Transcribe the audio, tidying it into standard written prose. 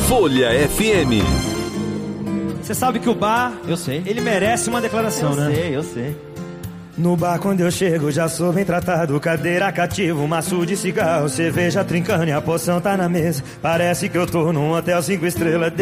Folha FM. Você sabe que o bar, Eu sei. ele merece uma declaração, né? Eu sei. No bar quando eu chego já sou bem tratado. Cadeira cativa, maço de cigarro, cerveja trincando e a poção tá na mesa. Parece que eu tô num hotel 5 estrelas.